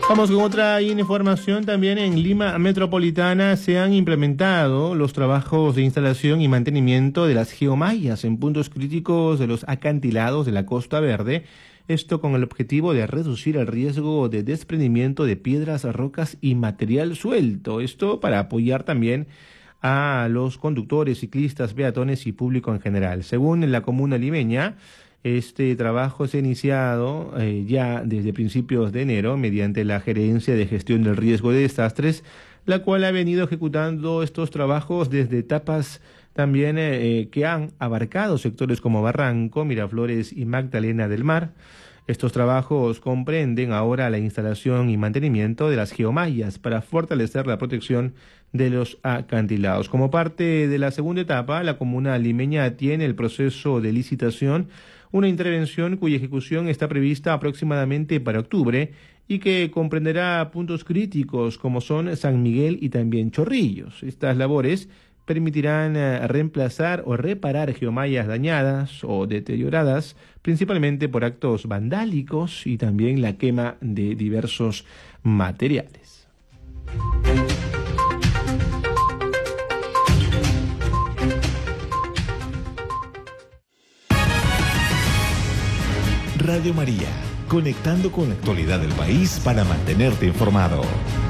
Vamos con otra información. También en Lima Metropolitana se han implementado los trabajos de instalación y mantenimiento de las geomallas en puntos críticos de los acantilados de la Costa Verde. Esto con el objetivo de reducir el riesgo de desprendimiento de piedras, rocas y material suelto. Esto para apoyar también a los conductores, ciclistas, peatones y público en general. Según la comuna limeña, este trabajo se ha iniciado ya desde principios de enero mediante la Gerencia de Gestión del Riesgo de Desastres, la cual ha venido ejecutando estos trabajos desde etapas también que han abarcado sectores como Barranco, Miraflores y Magdalena del Mar. Estos trabajos comprenden ahora la instalación y mantenimiento de las geomallas para fortalecer la protección de los acantilados. Como parte de la segunda etapa, la comuna limeña tiene el proceso de licitación, una intervención cuya ejecución está prevista aproximadamente para octubre y que comprenderá puntos críticos como son San Miguel y también Chorrillos. Estas labores permitirán reemplazar o reparar geomallas dañadas o deterioradas, principalmente por actos vandálicos y también la quema de diversos materiales. Radio María, conectando con la actualidad del país para mantenerte informado.